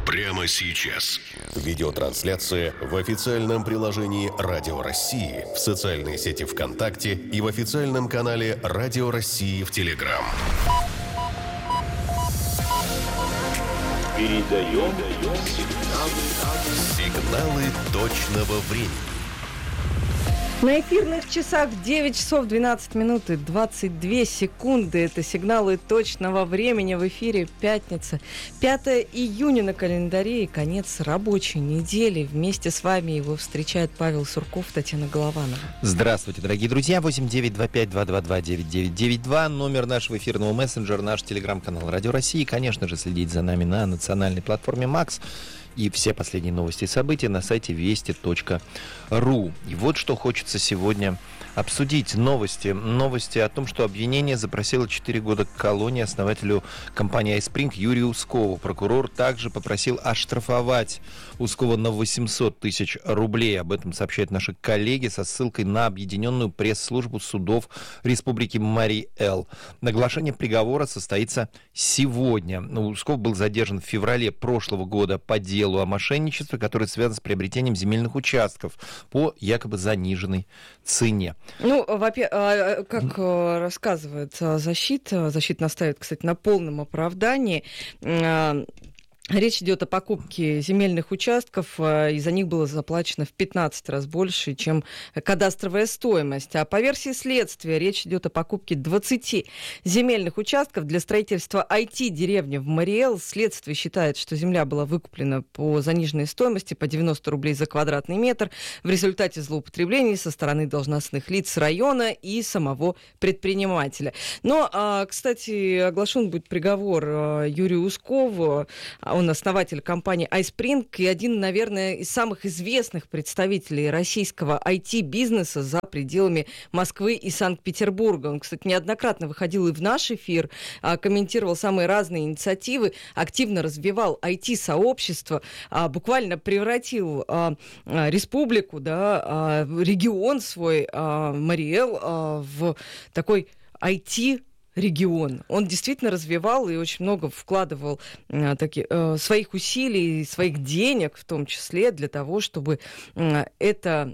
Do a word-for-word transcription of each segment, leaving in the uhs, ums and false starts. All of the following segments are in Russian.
прямо сейчас. Видеотрансляция в официальном приложении Радио России, в социальной сети ВКонтакте и в официальном канале Радио России в Телеграм. Передаем сигналы, сигналы точного времени. На эфирных часах девять часов двенадцать минут и двадцать две секунды. Это сигналы точного времени. В эфире пятница, пятое июня на календаре и конец рабочей недели. Вместе с вами его встречает Павел Сурков, Татьяна Голованова. Здравствуйте, дорогие друзья. восемь девять два пять два два два девять девять девять два. Номер нашего эфирного мессенджера, наш телеграм-канал Радио России. Конечно же, следить за нами на национальной платформе Макс. И все последние новости и события на сайте вести точка ру. И вот что хочется сегодня обсудить. Новости. Новости о том, что обвинение запросило четыре года колонии основателю компании iSpring Юрию Ускову. Прокурор также попросил оштрафовать Ускова на восемьсот тысяч рублей. Об этом сообщают наши коллеги со ссылкой на объединенную пресс-службу судов Республики Марий-Эл. Оглашение приговора состоится сегодня. Усков был задержан в феврале прошлого года по делу о мошенничестве, которое связано с приобретением земельных участков по якобы заниженной цене. Ну, во-первых, как рассказывает защита, защита настаивает, кстати, на полном оправдании. Речь идет о покупке земельных участков, и за них было заплачено в пятнадцать раз больше, чем кадастровая стоимость. А по версии следствия речь идет о покупке двадцати земельных участков для строительства ай ти-деревни в Марий-Эл. Следствие считает, что земля была выкуплена по заниженной стоимости по девяносто рублей за квадратный метр в результате злоупотреблений со стороны должностных лиц района и самого предпринимателя. Но, кстати, оглашен будет приговор Юрию Ускову. Он основатель компании iSpring и один, наверное, из самых известных представителей российского ай ти-бизнеса за пределами Москвы и Санкт-Петербурга. Он, кстати, неоднократно выходил и в наш эфир, комментировал самые разные инициативы, активно развивал ай ти-сообщество, буквально превратил республику, да, регион свой, Марий-Эл, в такой ай ти регион. Он действительно развивал и очень много вкладывал э, таки, э, своих усилий, своих денег в том числе для того, чтобы э, это...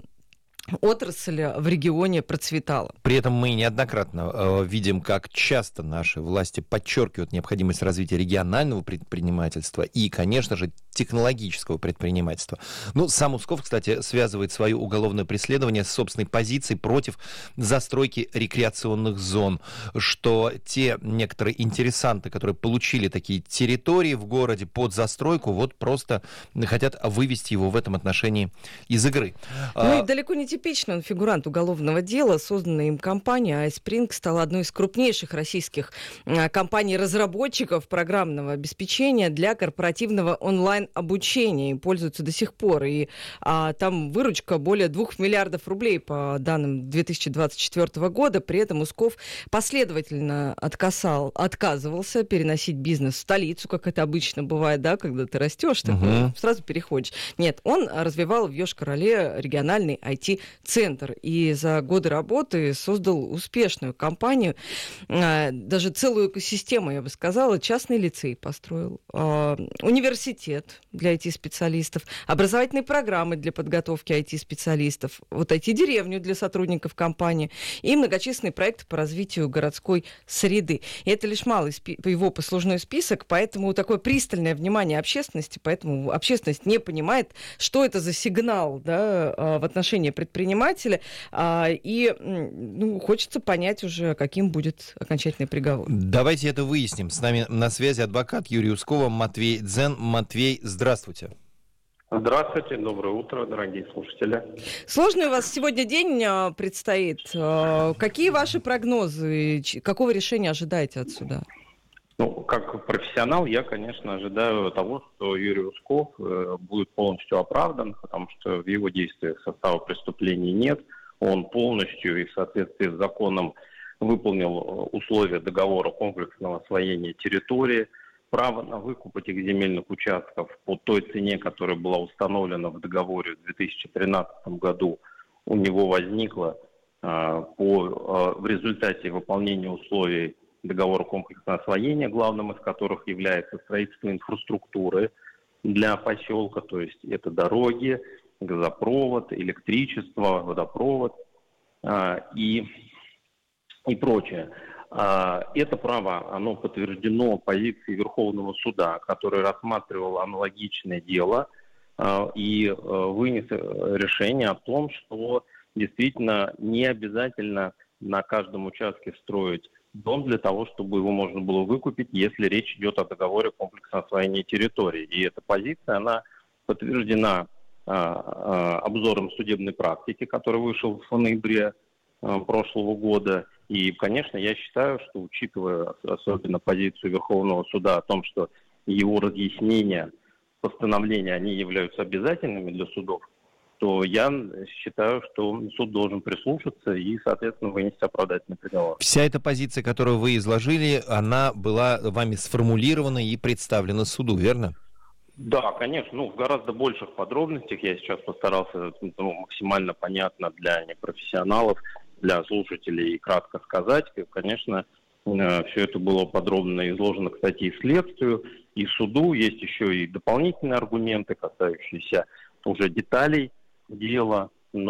отрасль в регионе процветала. При этом мы неоднократно э, видим, как часто наши власти подчеркивают необходимость развития регионального предпринимательства и, конечно же, технологического предпринимательства. Ну, сам Усков, кстати, связывает свое уголовное преследование с собственной позицией против застройки рекреационных зон, что те некоторые интересанты, которые получили такие территории в городе под застройку, вот просто хотят вывести его в этом отношении из игры. Ну и далеко не типичный он фигурант уголовного дела. Созданная им компания iSpring стала одной из крупнейших российских компаний-разработчиков программного обеспечения для корпоративного онлайн-обучения. И пользуются до сих пор. И а, там выручка более двух миллиардов рублей по данным две тысячи двадцать четвёртого года. При этом Усков последовательно отказал, отказывался переносить бизнес в столицу, как это обычно бывает, да, когда ты растешь, ты uh-huh. сразу переходишь. Нет, он развивал в Йошкар-Оле региональный ай ти-центр. И за годы работы создал успешную компанию, даже целую экосистему, я бы сказала. Частный лицей построил, университет для ай ти-специалистов, образовательные программы для подготовки ай ти-специалистов, вот ай ти-деревню для сотрудников компании и многочисленные проекты по развитию городской среды. И это лишь малый спи- его послужной список, поэтому такое пристальное внимание общественности, поэтому общественность не понимает, что это за сигнал, да, в отношении предпринимателя, и ну, хочется понять уже, каким будет окончательный приговор. Давайте это выясним. С нами на связи адвокат Юрия Ускова Матвей Дзен. Матвей, здравствуйте. Здравствуйте, доброе утро, дорогие слушатели. Сложный у вас сегодня день предстоит. Какие ваши прогнозы? Какого решения ожидаете от суда? Ну, как профессионал, я, конечно, ожидаю того, что Юрий Усков э, будет полностью оправдан, потому что в его действиях состава преступлений нет. Он полностью и в соответствии с законом выполнил условия договора комплексного освоения территории. Право на выкуп этих земельных участков по той цене, которая была установлена в договоре в две тысячи тринадцатом году, у него возникло э, по, э, в результате выполнения условий договора комплексного освоения, главным из которых является строительство инфраструктуры для поселка, то есть это дороги, газопровод, электричество, водопровод и, и прочее. Это право, оно подтверждено позицией Верховного суда, который рассматривал аналогичное дело и вынес решение о том, что действительно не обязательно на каждом участке строить дом для того, чтобы его можно было выкупить, если речь идет о договоре комплексного освоения территории. И эта позиция, она подтверждена обзором судебной практики, который вышел в ноябре прошлого года. И, конечно, я считаю, что, учитывая особенно позицию Верховного суда о том, что его разъяснения, постановления, они являются обязательными для судов, то я считаю, что суд должен прислушаться и, соответственно, вынести оправдательный приговор. Вся эта позиция, которую вы изложили, она была вами сформулирована и представлена суду, верно? Да, конечно. Ну, в гораздо больших подробностях я сейчас постарался ну, максимально понятно для непрофессионалов, для слушателей кратко сказать. Конечно, все это было подробно изложено, кстати, и следствию, и суду. Есть еще и дополнительные аргументы, касающиеся уже деталей дела.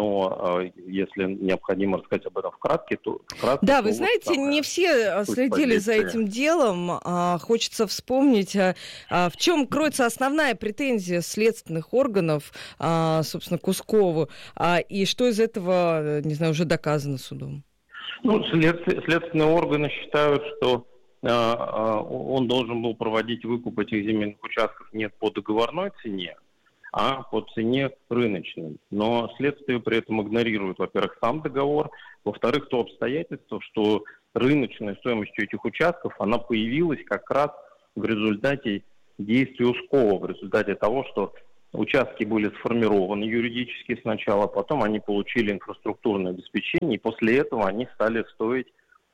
Но э, если необходимо рассказать об этом вкратце, то... Вкратце, да, то вы вот знаете, самое, не все следили за этим делом. А, хочется вспомнить, а, а, в чем кроется основная претензия следственных органов, а, собственно, к Ускову, а, и что из этого, не знаю, уже доказано судом? Ну, след, следственные органы считают, что э, э, он должен был проводить выкуп этих земельных участков не по договорной цене, а по цене рыночной. Но следствие при этом игнорирует, во-первых, сам договор, во-вторых, то обстоятельство, что рыночная стоимость этих участков, она появилась как раз в результате действий Ускова, в результате того, что участки были сформированы юридически сначала, потом они получили инфраструктурное обеспечение, и после этого они стали стоить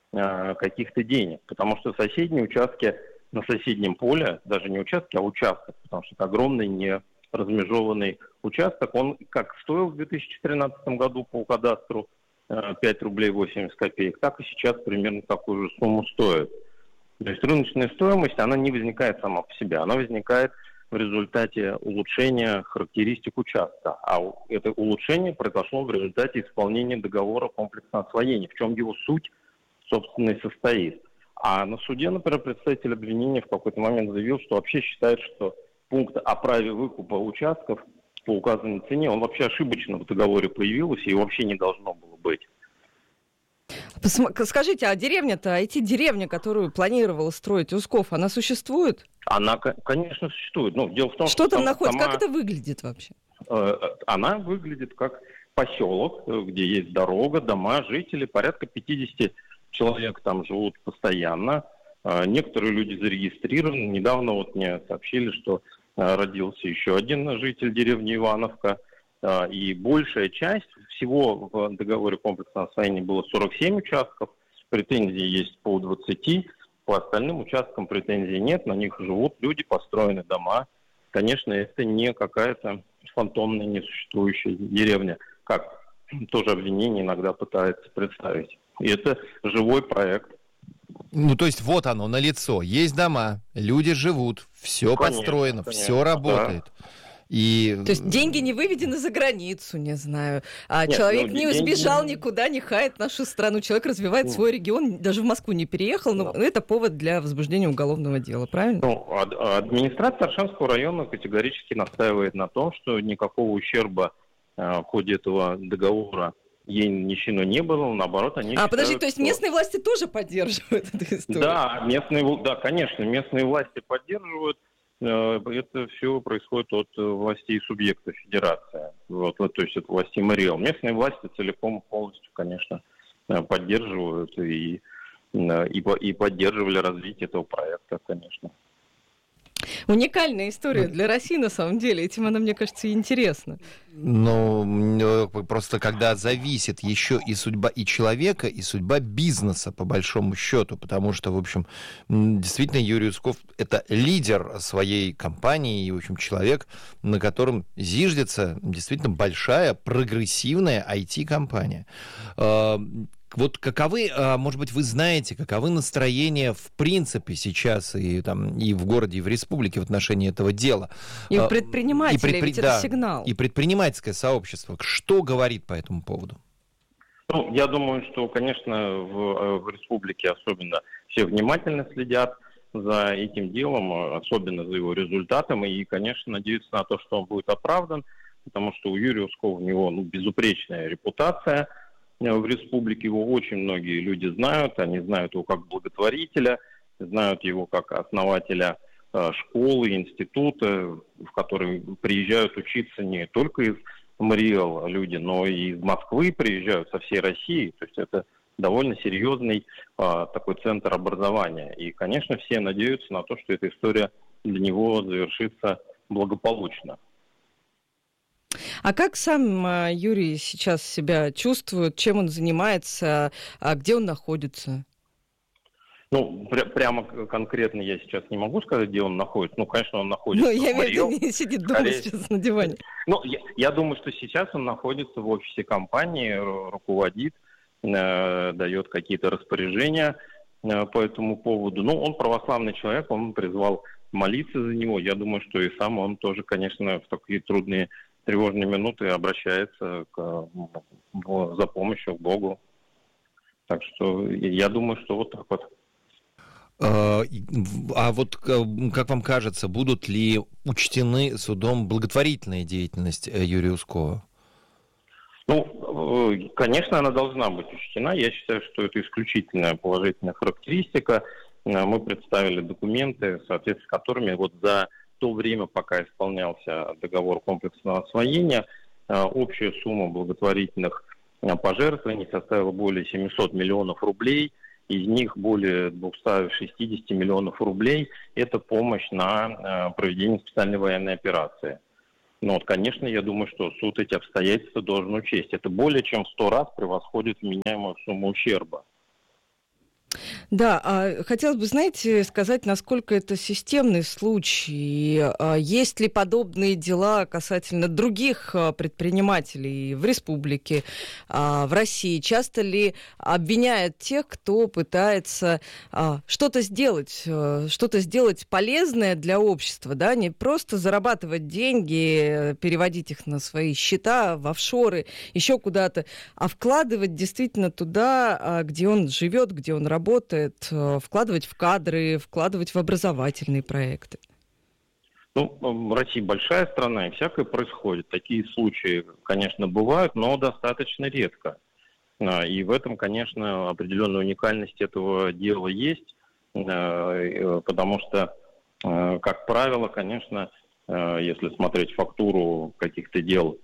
э, каких-то денег. Потому что соседние участки на соседнем поле, даже не участки, а участок, потому что это огромный не размежеванный участок, он как стоил в две тысячи тринадцатом году по кадастру пять рублей восемьдесят копеек, так и сейчас примерно такую же сумму стоит. То есть рыночная стоимость, она не возникает сама по себе, она возникает в результате улучшения характеристик участка. А это улучшение произошло в результате исполнения договора комплексного освоения, в чем его суть, собственно, и состоит. А на суде, например, представитель обвинения в какой-то момент заявил, что вообще считает, что пункт о праве выкупа участков по указанной цене, он вообще ошибочно в договоре появился и вообще не должно было быть. Скажите, а деревня-то, ай ти-деревня, которую планировала строить Усков, она существует? Она, конечно, существует. Но дело в том, что, что там находится? Сама, как это выглядит вообще? Она выглядит как поселок, где есть дорога, дома, жители, порядка пятьдесят человек там живут постоянно. Некоторые люди зарегистрированы. Недавно вот мне сообщили, что родился еще один житель деревни Ивановка. И большая часть, всего в договоре комплексного освоения было сорок семь участков, претензий есть по двадцати, по остальным участкам претензий нет, на них живут люди, построены дома. Конечно, это не какая-то фантомная, несуществующая деревня, как тоже обвинение иногда пытается представить. И это живой проект. Ну, то есть вот оно, налицо. Есть дома, люди живут, все конечно, подстроено, конечно, все работает. Да. И... То есть деньги не выведены за границу, не знаю. А Нет, человек ну, не деньги... сбежал никуда, не хает нашу страну. Человек развивает ну, свой регион, даже в Москву не переехал, но да. это повод для возбуждения уголовного дела, правильно? Ну, администрация Аршанского района категорически настаивает на том, что никакого ущерба в ходе этого договора ей ничего не было, наоборот, они А, считают, подожди, то есть что... местные власти тоже поддерживают эту историю? Да, местные, да, конечно, местные власти поддерживают. Это все происходит от властей субъекта федерации. Вот, то есть от власти МРИЭЛ. Местные власти целиком полностью, конечно, поддерживают и, и, и поддерживали развитие этого проекта, конечно. Уникальная история для России, на самом деле. Этим она, мне кажется, и интересна. Ну, просто когда зависит еще и судьба и человека, и судьба бизнеса, по большому счету, потому что, в общем, действительно, Юрий Усков — это лидер своей компании, и, в общем, человек, на котором зиждется действительно большая, прогрессивная ай ти-компания. вот каковы, может быть, вы знаете, каковы настроения в принципе сейчас и, там, и в городе, и в республике в отношении этого дела? И у предпринимателей, и предпри... ведь да, это сигнал. И предпринимательское сообщество, что говорит по этому поводу? Ну, я думаю, что, конечно, в, в республике особенно все внимательно следят за этим делом, особенно за его результатом, и, конечно, надеются на то, что он будет оправдан, потому что у Юрия Ускова, у него ну, безупречная репутация в республике, его очень многие люди знают, они знают его как благотворителя, знают его как основателя э, школы, института, в который приезжают учиться не только из МРИЭЛ люди, но и из Москвы приезжают, со всей России, то есть это довольно серьезный а, такой центр образования. И, конечно, все надеются на то, что эта история для него завершится благополучно. А как сам Юрий сейчас себя чувствует, чем он занимается, а где он находится? Ну, пря- прямо конкретно я сейчас не могу сказать, где он находится. Ну, конечно, он находится ну, в я МРИЭЛ. имею в виду, сидит дома Скорее... сейчас на диване. Ну, я, я думаю, что сейчас он находится в офисе компании, руководит, э, дает какие-то распоряжения э, по этому поводу. Ну, он православный человек, он призвал молиться за него. Я думаю, что и сам он тоже, конечно, в такие трудные, тревожные минуты обращается к, за помощью к Богу. Так что я думаю, что вот так вот. А вот, как вам кажется, будут ли учтены судом благотворительная деятельность Юрия Ускова? Ну, конечно, она должна быть учтена. Я считаю, что это исключительная положительная характеристика. Мы представили документы, в соответствии с которыми вот за то время, пока исполнялся договор комплексного освоения, общая сумма благотворительных пожертвований составила более семьсот миллионов рублей. Из них более двести шестьдесят миллионов рублей – это помощь на проведение специальной военной операции. Но, вот, конечно, я думаю, что суд эти обстоятельства должен учесть. Это более чем в сто раз превосходит вменяемую сумму ущерба. Да, а хотелось бы, знаете, сказать, насколько это системный случай. Есть ли подобные дела касательно других предпринимателей в республике, в России? Часто ли обвиняют тех, кто пытается что-то сделать, что-то сделать полезное для общества, да, не просто зарабатывать деньги, переводить их на свои счета, в офшоры, еще куда-то, а вкладывать действительно туда, где он живет, где он работает, вкладывать в кадры, вкладывать в образовательные проекты? Ну, Россия большая страна, и всякое происходит. Такие случаи, конечно, бывают, но достаточно редко. И в этом, конечно, определенная уникальность этого дела есть, потому что, как правило, конечно, если смотреть фактуру каких-то дел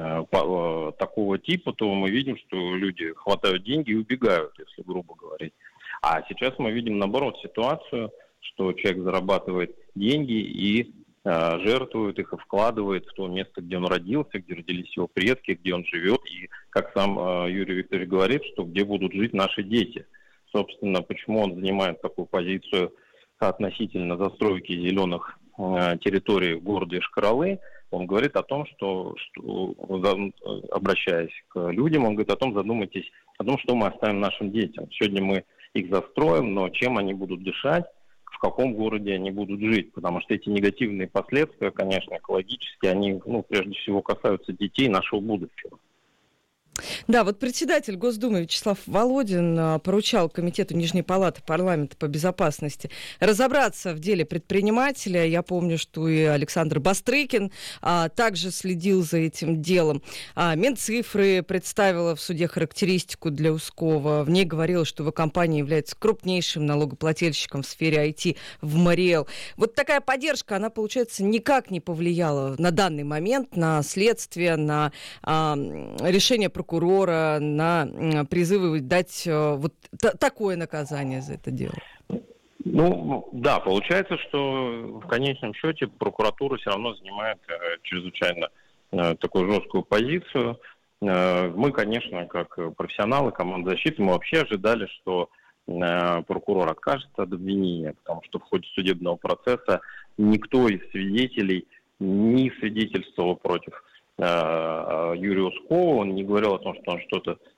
такого типа, то мы видим, что люди хватают деньги и убегают, если грубо говорить. А сейчас мы видим, наоборот, ситуацию, что человек зарабатывает деньги и э, жертвует их и вкладывает в то место, где он родился, где родились его предки, где он живет. И, как сам э, Юрий Викторович говорит, что где будут жить наши дети. Собственно, почему он занимает такую позицию относительно застройки зеленых э, территорий в городе Йошкар-Олы. Он говорит о том, что, что, обращаясь к людям, он говорит о том, задумайтесь о том, что мы оставим нашим детям. Сегодня мы их застроим, но чем они будут дышать, в каком городе они будут жить, потому что эти негативные последствия, конечно, экологические, они, ну, прежде всего касаются детей, нашего будущего. Да, вот председатель Госдумы Вячеслав Володин поручал Комитету Нижней Палаты Парламента по безопасности разобраться в деле предпринимателя. Я помню, что и Александр Бастрыкин а, также следил за этим делом. А, Минцифры представила в суде характеристику для Ускова. В ней говорилось, что его компания является крупнейшим налогоплательщиком в сфере ай ти в МРИЭЛ. Вот такая поддержка, она, получается, никак не повлияла на данный момент на следствие, на а, решение прокурора, на призывы дать вот т- такое наказание за это дело? Ну, да, получается, что в конечном счете прокуратура все равно занимает э, чрезвычайно э, такую жесткую позицию. Э, мы, конечно, как профессионалы команды защиты, мы вообще ожидали, что э, прокурор откажется от обвинения, потому что в ходе судебного процесса никто из свидетелей не свидетельствовал против Юрия Ускова, он не говорил о том, что он что-то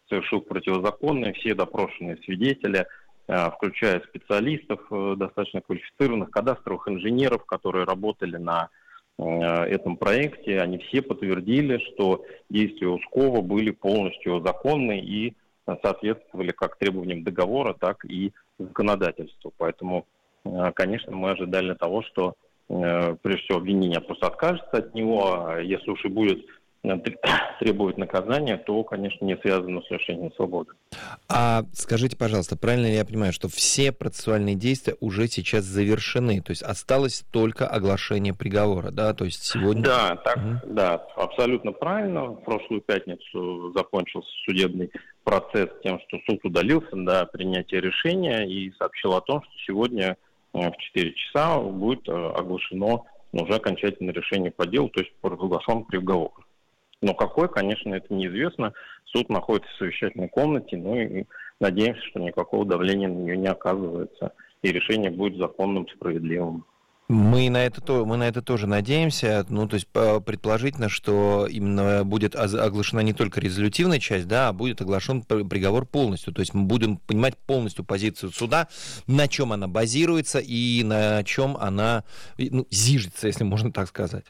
совершил противозаконное, все допрошенные свидетели, включая специалистов достаточно квалифицированных, кадастровых инженеров, которые работали на этом проекте, они все подтвердили, что действия Ускова были полностью законны и соответствовали как требованиям договора, так и законодательству. Поэтому, конечно, мы ожидали того, что, прежде всего, обвинение просто откажется от него, а если уж и будет требовать наказания, то, конечно, не связано с лишением свободы. А скажите, пожалуйста, правильно ли я понимаю, что все процессуальные действия уже сейчас завершены, то есть осталось только оглашение приговора, да, то есть сегодня... Да, так, угу. да, абсолютно правильно. В прошлую пятницу закончился судебный процесс тем, что суд удалился до принятия решения и сообщил о том, что сегодня в четыре часа будет оглашено уже окончательное решение по делу, то есть провозглашен приговор. Но какой, конечно, это неизвестно. Суд находится в совещательной комнате, ну и надеемся, что никакого давления на нее не оказывается, и решение будет законным, справедливым. Мы на это, мы на это тоже надеемся. Ну, то есть предположительно, что именно будет оглашена не только резолютивная часть, да, а будет оглашен приговор полностью. То есть мы будем понимать полностью позицию суда, на чем она базируется и на чем она, ну, зиждется, если можно так сказать.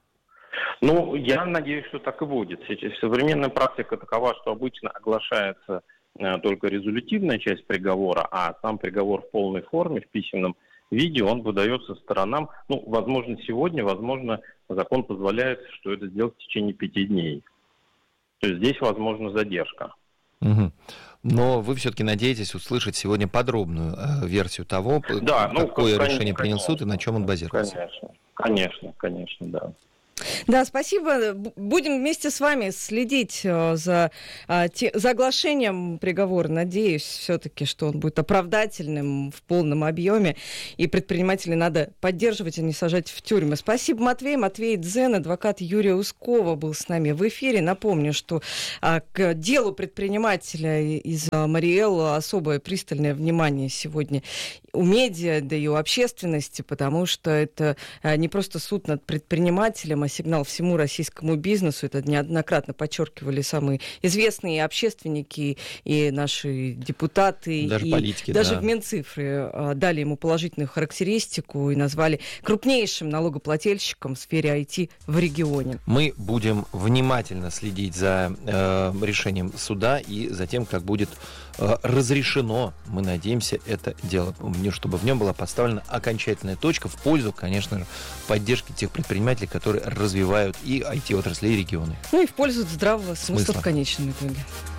Ну, я надеюсь, что так и будет. Сейчас современная практика такова, что обычно оглашается э, только резолютивная часть приговора, а сам приговор в полной форме, в письменном виде, он выдается сторонам, ну, возможно, сегодня, возможно, закон позволяет, что это сделать в течение пяти дней. То есть здесь возможна задержка. Угу. Но вы все-таки надеетесь услышать сегодня подробную э, версию того, да, какое ну, решение принял суд и на чем он базируется. Конечно, конечно, конечно, да. Да, спасибо. Будем вместе с вами следить за, за оглашением приговора. Надеюсь все-таки, что он будет оправдательным в полном объеме. И предпринимателей надо поддерживать, а не сажать в тюрьмы. Спасибо, Матвей. Матвей Дзен, адвокат Юрия Ускова, был с нами в эфире. Напомню, что к делу предпринимателя из Мариэл особое пристальное внимание сегодня у медиа, да и у общественности, потому что это не просто суд над предпринимателем, а сигнал всему российскому бизнесу. Это неоднократно подчеркивали самые известные общественники и наши депутаты. Даже и политики, даже да. в Минцифры дали ему положительную характеристику и назвали крупнейшим налогоплательщиком в сфере ай ти в регионе. Мы будем внимательно следить за э, решением суда и за тем, как будет э, разрешено, мы надеемся, это дело, чтобы в нем была поставлена окончательная точка в пользу, конечно же, поддержки тех предпринимателей, которые развивают и ай ти-отрасли, и регионы. Ну и в пользу здравого смысла, смысла в конечном итоге.